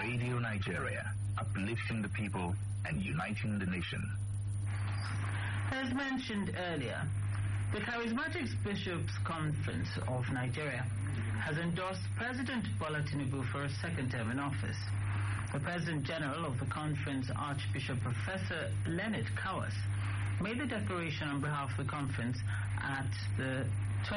Radio Nigeria, uplifting the people and uniting the nation. As mentioned earlier, the Charismatic Bishops' Conference of Nigeria has endorsed President Bola Tinubu for a second term in office. The President General of the conference, Archbishop Professor Leonard Kawas, made the declaration on behalf of the conference at the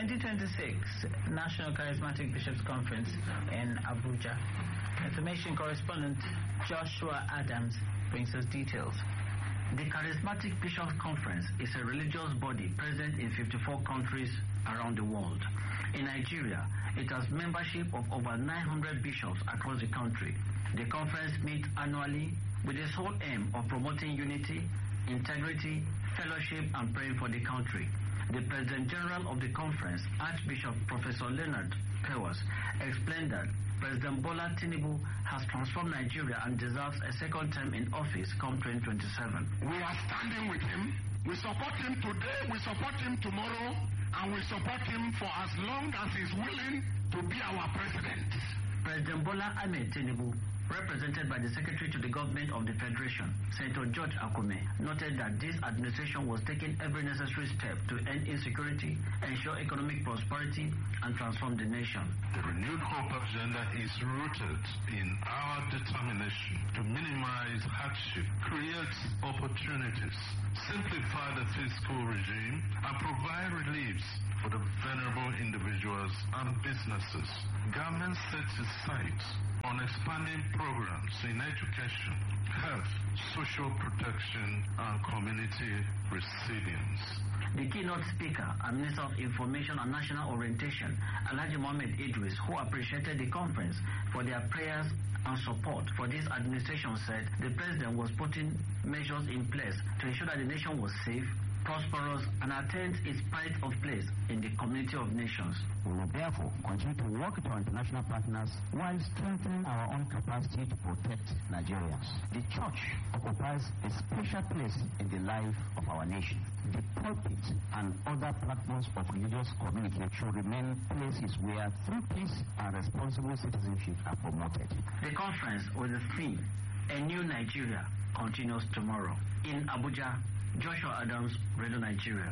2026 National Charismatic Bishops' Conference in Abuja. Information correspondent Joshua Adams brings us details. The Charismatic Bishops' Conference is a religious body present in 54 countries around the world. In Nigeria, it has membership of over 900 bishops across the country. The conference meets annually with the sole aim of promoting unity, integrity, fellowship, and praying for the country. The President General of the conference, Archbishop Professor Leonard Kawas, explained that President Bola Tinubu has transformed Nigeria and deserves a second term in office come 2027. We are standing with him. We support him today, we support him tomorrow, and we support him for as long as he's willing to be our president. President Bola Ahmed Tinubu, represented by the Secretary to the Government of the Federation, Senator George Akume, noted that this administration was taking every necessary step to end insecurity, ensure economic prosperity, and transform the nation. The renewed hope agenda is rooted in our determination to minimize hardship, create opportunities, simplify the fiscal regime, and provide reliefs for the vulnerable individuals and businesses. Government sets its sights on expanding programs in education, health, social protection, and community resilience. The keynote speaker and Minister of Information and National Orientation, Alhaji Mohammed Idris, who appreciated the conference for their prayers and support for this administration, said the president was putting measures in place to ensure that the nation was safe, prosperous, and attains its pride of place in the community of nations. We will therefore continue to work with our international partners while strengthening our own capacity to protect Nigerians. The church occupies a special place in the life of our nation. The pulpit and other platforms of religious community should remain places where true peace and responsible citizenship are promoted. The conference with the theme, A New Nigeria, continues tomorrow. In Abuja, Joshua Adams, Radio Nigeria.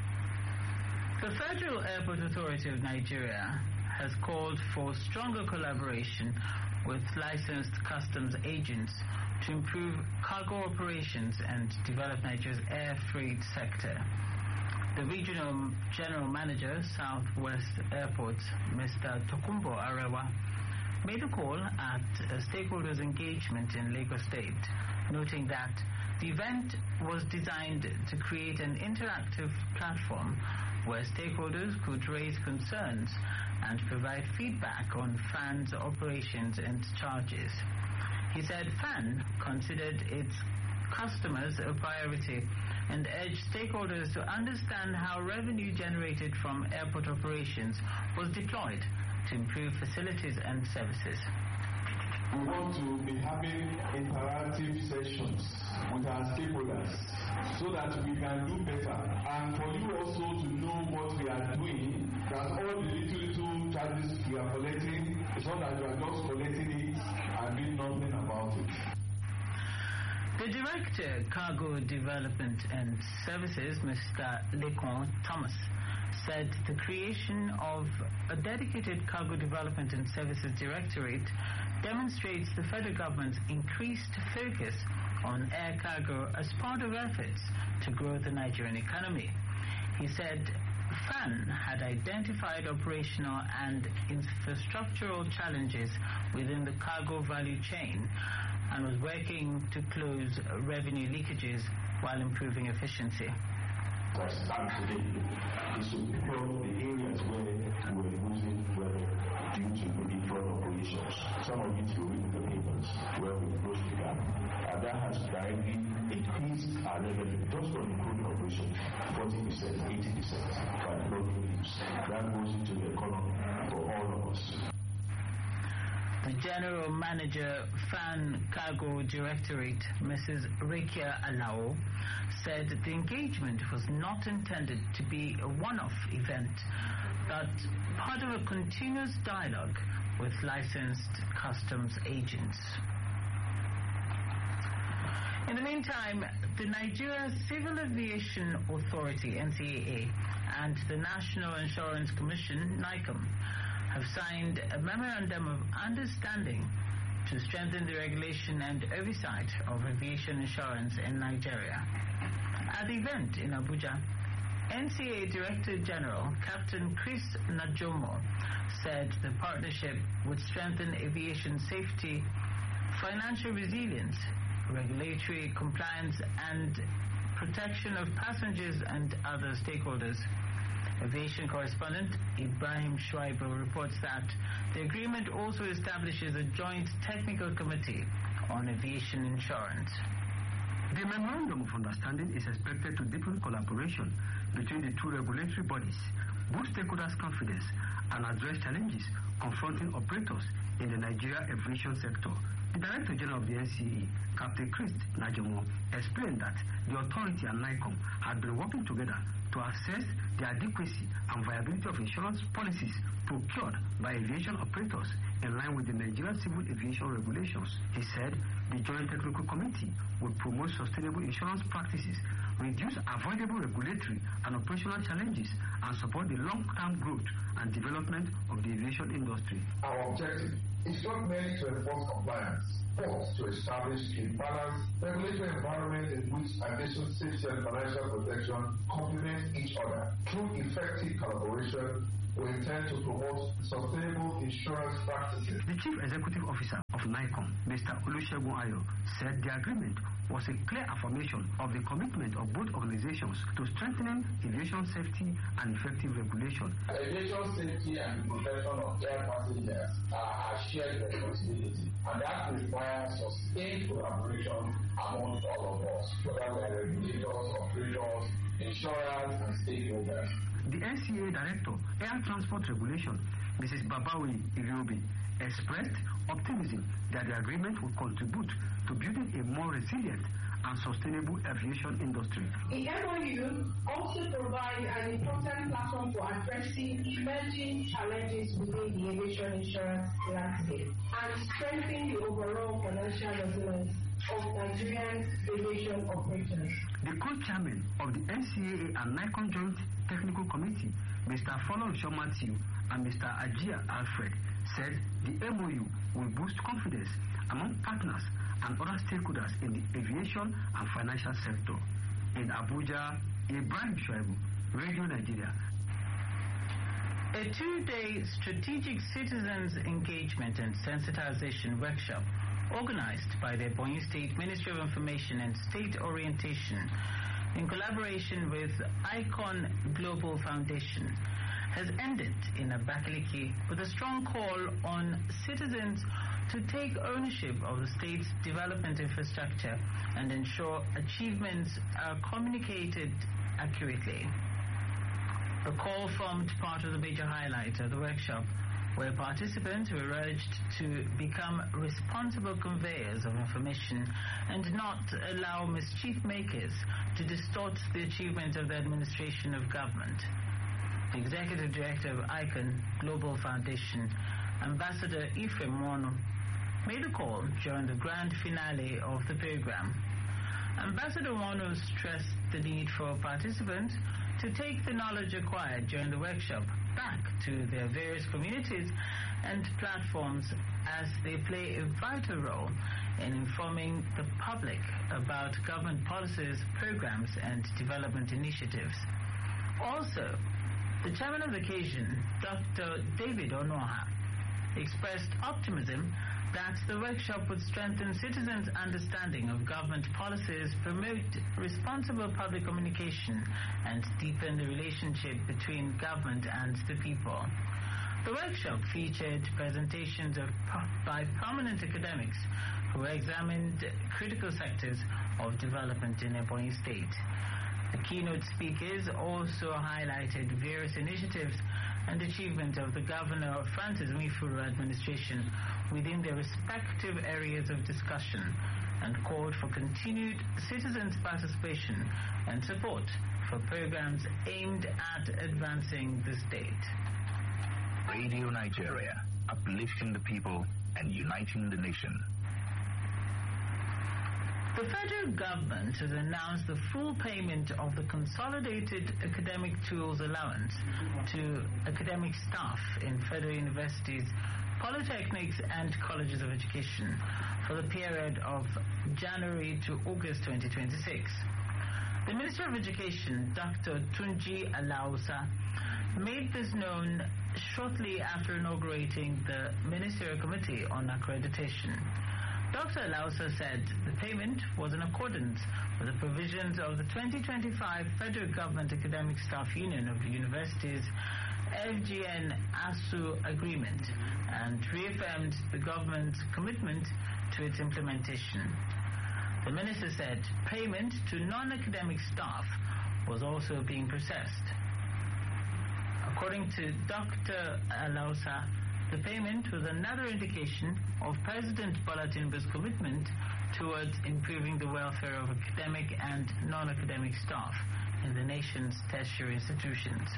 The Federal Airport Authority of Nigeria has called for stronger collaboration with licensed customs agents to improve cargo operations and develop Nigeria's air freight sector. The Regional General Manager, Southwest Airports, Mr. Tokumbo Arewa, made a call at a stakeholders' engagement in Lagos State, noting that the event was designed to create an interactive platform where stakeholders could raise concerns and provide feedback on FAN's operations and charges. He said FAN considered its customers a priority and urged stakeholders to understand how revenue generated from airport operations was deployed to improve facilities and services. We want to be having interactive sessions with our stakeholders so that we can do better, and for you also to know what we are doing, that all the little charges we are collecting, it's not that we are just collecting it and doing nothing about it. The Director, Cargo Development and Services, Mr. Lekon Thomas, said the creation of a dedicated Cargo Development and Services Directorate demonstrates the federal government's increased focus on air cargo as part of efforts to grow the Nigerian economy. He said FAN had identified operational and infrastructural challenges within the cargo value chain and was working to close revenue leakages while improving efficiency. Our start today is to pick up the areas where we were losing revenue due to maybe fraud operations. Some of it you read in the papers where we closed the gap. And that has directly increased our revenue just from the crude operations 40%, 80% by floating leaves. That goes into the economy for all of us. The General Manager, FAN Cargo Directorate, Mrs. Rekia Alao, said the engagement was not intended to be a one-off event, but part of a continuous dialogue with licensed customs agents. In the meantime, the Nigeria Civil Aviation Authority, NCAA, and the National Insurance Commission, NICOM, have signed a memorandum of understanding to strengthen the regulation and oversight of aviation insurance in Nigeria. At the event in Abuja, NCAA Director General Captain Chris Najomo said the partnership would strengthen aviation safety, financial resilience, regulatory compliance, and protection of passengers and other stakeholders. Aviation correspondent Ibrahim Shuaibu reports that the agreement also establishes a joint technical committee on aviation insurance. The Memorandum of Understanding is expected to deepen collaboration between the two regulatory bodies, boost stakeholders' confidence, and address challenges confronting operators in the Nigeria aviation sector. The Director General of the NCAA, Captain Chris Najomo, explained that the authority and NICOM had been working together to assess the adequacy and viability of insurance policies procured by aviation operators in line with the Nigerian Civil Aviation Regulations. He said the Joint Technical Committee would promote sustainable insurance practices, reduce avoidable regulatory and operational challenges, and support the long-term growth and development of the aviation industry. Our objective is not merely to enforce compliance, but to establish a balanced regulatory environment in which aviation safety and financial protection complement each other. Through effective collaboration, we intend to promote sustainable insurance practices. The Chief Executive Officer of NICOM, Mr. Olusegun Ayo, said the agreement was a clear affirmation of the commitment of both organizations to strengthening aviation safety and effective regulation. Aviation safety and the protection of air passengers are a shared responsibility, and that requires sustained collaboration among all of us, whether we are regulators, operators, insurers, and stakeholders. The NCAA Director, Air Transport Regulation, Mrs. Babawi Iriobi, expressed optimism that the agreement will contribute to building a more resilient and sustainable aviation industry. The MOU also provides an important platform for addressing emerging challenges within the aviation insurance landscape and strengthening the overall financial resilience of Nigerian aviation operators. The co-chairman of the NCAA and NICOM Joint Technical Committee, Mr. Folorunso Matthew and Mr. Ajia Alfred, said the MOU will boost confidence among partners and other stakeholders in the aviation and financial sector. In Abuja, Ibrahim Shuaibu, Radio Nigeria. A two-day strategic citizens engagement and sensitization workshop organized by the Ebonyi State Ministry of Information and State Orientation in collaboration with Icon Global Foundation has ended in Abakaliki with a strong call on citizens to take ownership of the state's development infrastructure and ensure achievements are communicated accurately. The call formed part of the major highlight of the workshop, where participants were urged to become responsible conveyors of information and not allow mischief makers to distort the achievement of the administration of government. The Executive Director of ICON Global Foundation, Ambassador Ephraim Wonu, made a call during the grand finale of the program. Ambassador Wonu stressed the need for participants to take the knowledge acquired during the workshop back to their various communities and platforms, as they play a vital role in informing the public about government policies, programs, and development initiatives. Also, the chairman of the occasion, Dr. David Onoha, expressed optimism that the workshop would strengthen citizens' understanding of government policies, promote responsible public communication, and deepen the relationship between government and the people. The workshop featured presentations by prominent academics who examined critical sectors of development in Ebonyi State. The keynote speakers also highlighted various initiatives and achievement of the Governor of Francis Nwifuru administration within their respective areas of discussion and called for continued citizens' participation and support for programs aimed at advancing the state. Radio Nigeria, uplifting the people and uniting the nation. The federal government has announced the full payment of the Consolidated Academic Tools Allowance to academic staff in federal universities, polytechnics and colleges of education for the period of January to August 2026. The Minister of Education, Dr. Tunji Alausa, made this known shortly after inaugurating the Ministerial Committee on Accreditation. Dr. Alausa said the payment was in accordance with the provisions of the 2025 Federal Government Academic Staff Union of Universities FGN ASU agreement and reaffirmed the government's commitment to its implementation. The minister said payment to non-academic staff was also being processed. According to Dr. Alausa, the payment was another indication of President Bola Tinubu's commitment towards improving the welfare of academic and non-academic staff in the nation's tertiary institutions.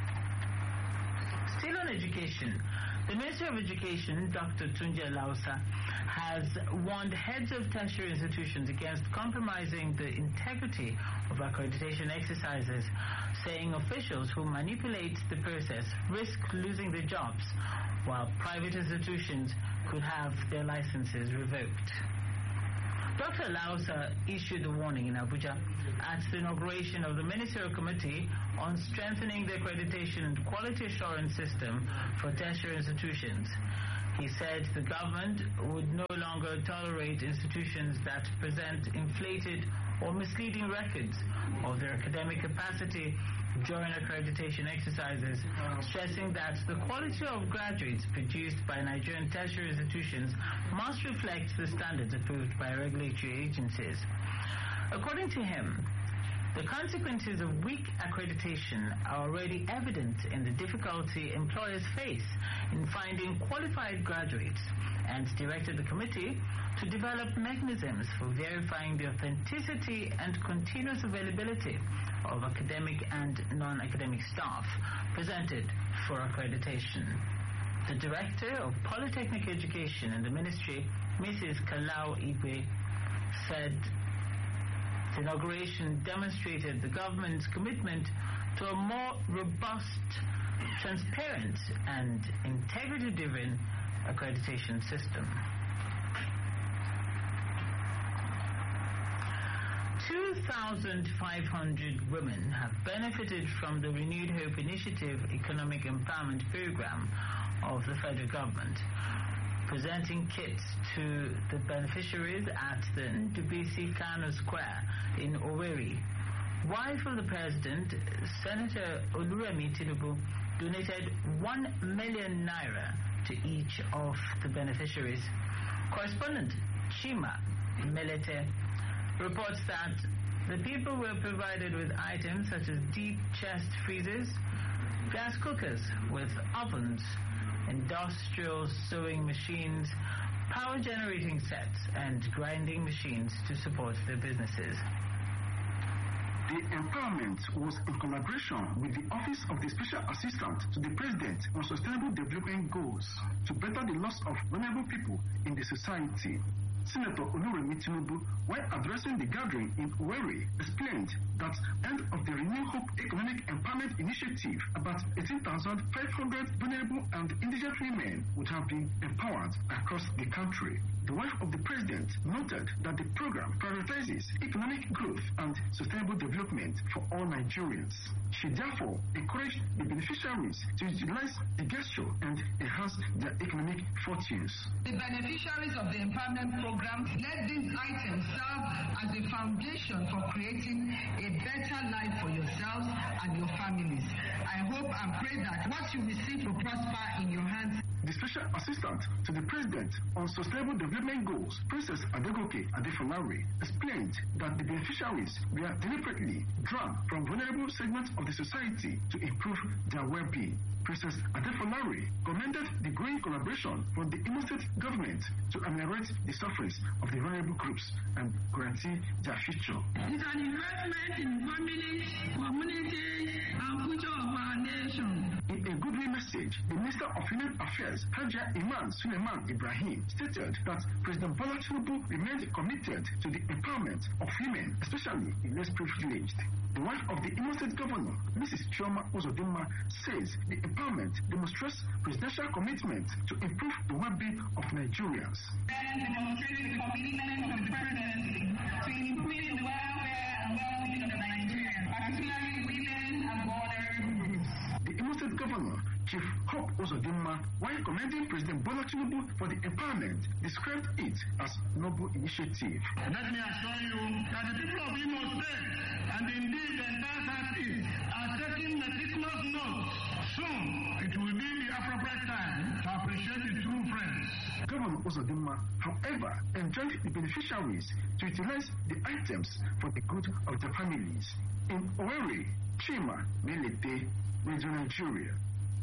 Still on education, the Minister of Education, Dr. Tunji Alausa, has warned heads of tertiary institutions against compromising the integrity of accreditation exercises, saying officials who manipulate the process risk losing their jobs, while private institutions could have their licenses revoked. Dr. Alausa issued the warning in Abuja at the inauguration of the Ministerial Committee on Strengthening the Accreditation and Quality Assurance System for Tertiary Institutions. He said the government would no longer tolerate institutions that present inflated or misleading records of their academic capacity during accreditation exercises, stressing that the quality of graduates produced by Nigerian tertiary institutions must reflect the standards approved by regulatory agencies. According to him, the consequences of weak accreditation are already evident in the difficulty employers face in finding qualified graduates, and directed the committee to develop mechanisms for verifying the authenticity and continuous availability of academic and non-academic staff presented for accreditation. The Director of Polytechnic Education in the Ministry, Mrs. Kalau Igwe, said the inauguration demonstrated the government's commitment to a more robust, transparent, and integrity-driven accreditation system. 2,500 women have benefited from the Renewed Hope Initiative Economic Empowerment Program of the federal government, presenting kits to the beneficiaries at the Ndubisi Kano Square in Owerri. Wife of the President, Senator Oluremi Tinubu, donated 1 million naira to each of the beneficiaries. Correspondent Chima Melete reports that the people were provided with items such as deep chest freezers, gas cookers with ovens, industrial sewing machines, power generating sets, and grinding machines to support their businesses. The empowerment was in collaboration with the Office of the Special Assistant to the President on Sustainable Development Goals to better the loss of vulnerable people in the society. Senator Oluremi Tinubu, while addressing the gathering in Owerri, explained that end of the Renewed Hope Economic Empowerment Initiative, about 18,500 vulnerable and indigent women would have been empowered across the country. The wife of the president noted that the program prioritizes economic growth and sustainable development for all Nigerians. She therefore encouraged the beneficiaries to utilize the gesture and enhance their economic fortunes. The beneficiaries of the empowerment program, let these items serve as a foundation for creating a better life for yourselves and your families. I hope and pray that what you receive will prosper in your hands. The Special Assistant to the President on Sustainable Development Goals, Princess Adegoke Adefolari, explained that the beneficiaries were deliberately drawn from vulnerable segments of the society to improve their well-being. Princess Adefolari commended the growing collaboration from the Imo State government to ameliorate the sufferings of the vulnerable groups and guarantee their future. It's an investment in families, communities, and future of our nation. In a goodwill message, the Minister of Human Affairs, Vice Hajia Iman Suleiman Ibrahim stated that President Bola Tinubu remained committed to the empowerment of women, especially the less privileged. The wife of the Imo State Governor, Mrs. Chioma Uzodinma, says the empowerment demonstrates presidential commitment to improve the well-being of Nigerians. Demonstrating the commitment of the presidency to improving the welfare and well-being of Nigerians, particularly women and vulnerable groups. The Imo State Governor, Chief Hope Uzodinma, while commending President Bola Tinubu for the empowerment, described it as noble initiative. Let me assure you that the people of Imo State and indeed the entire Southeast are taking meticulous notes. Soon it will be the appropriate time to appreciate the true friends. Governor Uzodinma, however, enjoined the beneficiaries to utilize the items for the good of the families. In Owerri, Chima Melete, Radio Nigeria.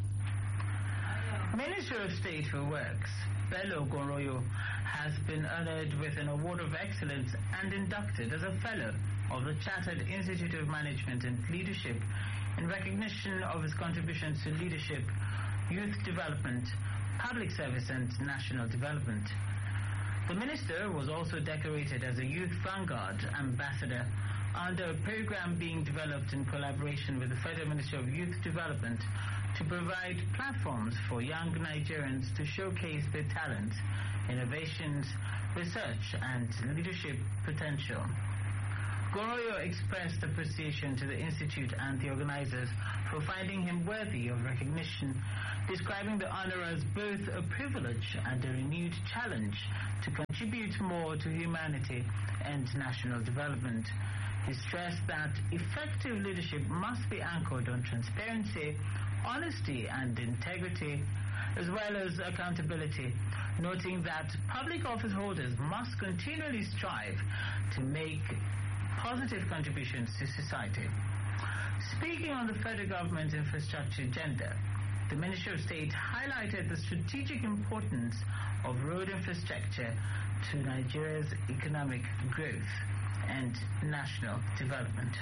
Minister of State for Works, Bello Goroyo, has been honored with an award of excellence and inducted as a fellow of the Chartered Institute of Management and Leadership in recognition of his contributions to leadership, youth development, public service and national development. The minister was also decorated as a Youth Vanguard Ambassador under a program being developed in collaboration with the Federal Ministry of Youth Development to provide platforms for young Nigerians to showcase their talents, innovations, research and leadership potential. Goroyo expressed appreciation to the Institute and the organizers for finding him worthy of recognition, describing the honor as both a privilege and a renewed challenge to contribute more to humanity and national development. He stressed that effective leadership must be anchored on transparency, honesty and integrity, as well as accountability, noting that public office holders must continually strive to make positive contributions to society. Speaking on the federal government infrastructure agenda, the Ministry of State highlighted the strategic importance of road infrastructure to Nigeria's economic growth and national development.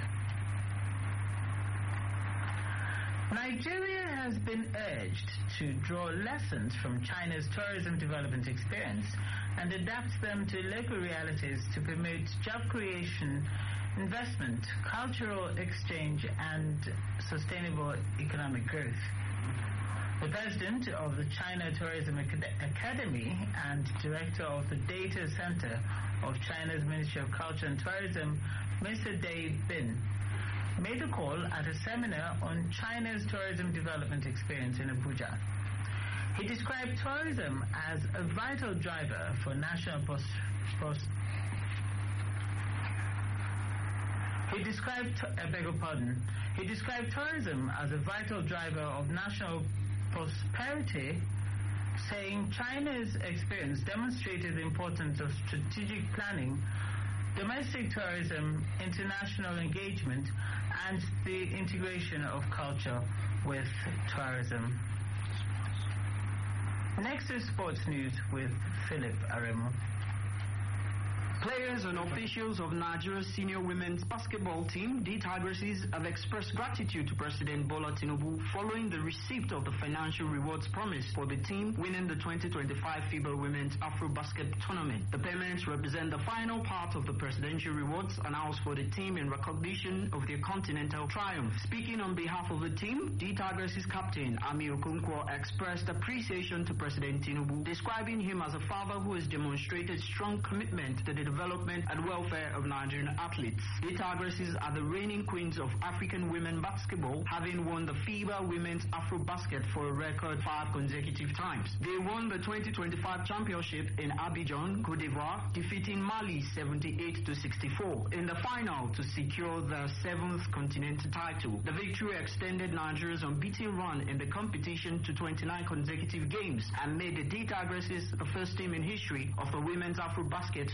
Nigeria has been urged to draw lessons from China's tourism development experience and adapt them to local realities to promote job creation, investment, cultural exchange, and sustainable economic growth. The president of the China Tourism Academy and director of the Data Center of China's Ministry of Culture and Tourism, Mr. Dave Bin, made a call at a seminar on China's tourism development experience in Abuja. He described tourism as a vital driver for national He described tourism as a vital driver of national prosperity, saying China's experience demonstrated the importance of strategic planning, domestic tourism, international engagement, and the integration of culture with tourism. Next is sports news with Philip Aremo. Players and officials of Nigeria's senior women's basketball team, the Tigresses, have expressed gratitude to President Bola Tinubu following the receipt of the financial rewards promised for the team winning the 2025 FIBA Women's AfroBasket Tournament. The payments represent the final part of the presidential rewards announced for the team in recognition of their continental triumph. Speaking on behalf of the team, the Tigresses captain Ami Okonkwo expressed appreciation to President Tinubu, describing him as a father who has demonstrated strong commitment to the development and welfare of Nigerian athletes. The Tigresses are the reigning queens of African women basketball, having won the FIBA Women's AfroBasket for a record 5 consecutive times. They won the 2025 championship in Abidjan, Cote d'Ivoire, defeating Mali 78-64 in the final to secure their 7th continental title. The victory extended Nigeria's unbeaten run in the competition to 29 consecutive games and made the Tigresses the first team in history of the women's AfroBasket to win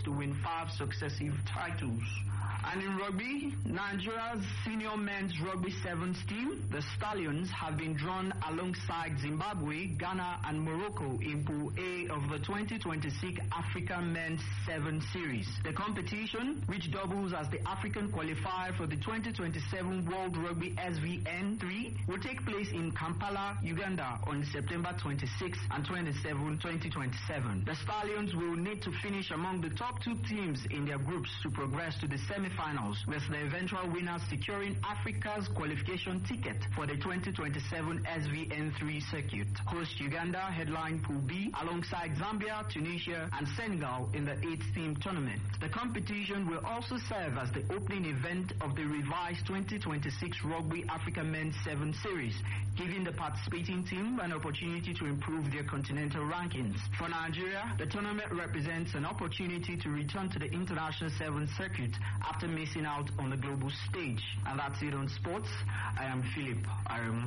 5 successive titles. And in rugby, Nigeria's senior men's rugby sevens team, the Stallions, have been drawn alongside Zimbabwe, Ghana and Morocco in Pool A of the 2026 African Men's 7 Series. The competition, which doubles as the African qualifier for the 2027 World Rugby SVN3, will take place in Kampala, Uganda on September 26 and 27, 2027. The Stallions will need to finish among the top 2 teams in their groups to progress to the semi-finals, with the eventual winners securing Africa's qualification ticket for the 2027 SVN3 circuit. Host Uganda headline Pool B alongside Zambia, Tunisia and Senegal in the 8-team tournament. The competition will also serve as the opening event of the revised 2026 Rugby Africa Men's 7 Series, giving the participating team an opportunity to improve their continental rankings. For Nigeria, the tournament represents an opportunity to return to the international 7 circuit after missing out on the global stage. And that's it on sports. I am Philip Arum.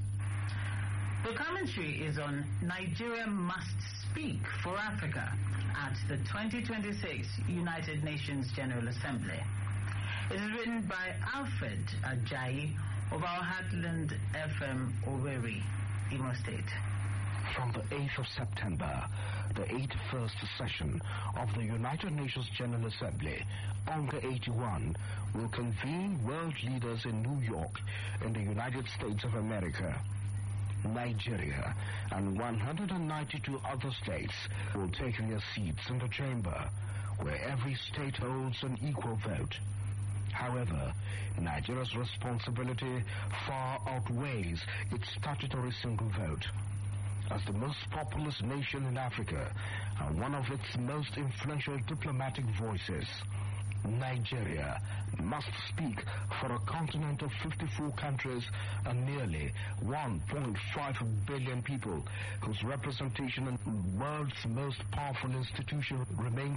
The commentary is on Nigeria Must Speak for Africa at the 2026 United Nations General Assembly. It is written by Alfred Ajayi of our Heartland FM Owerri, Imo State. From the 8th of September, the 81st session of the United Nations General Assembly, UNGA 81, will convene world leaders in New York in the United States of America. Nigeria and 192 other states will take their seats in the chamber, where every state holds an equal vote. However, Nigeria's responsibility far outweighs its statutory single vote. As the most populous nation in Africa and one of its most influential diplomatic voices, Nigeria must speak for a continent of 54 countries and nearly 1.5 billion people whose representation in the world's most powerful institution remains